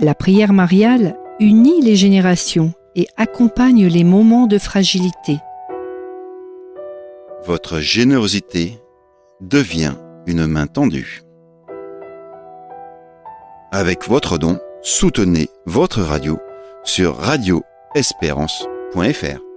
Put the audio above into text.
La prière mariale unit les générations et accompagne les moments de fragilité. Votre générosité devient une main tendue. Avec votre don, soutenez votre radio sur radioespérance.fr.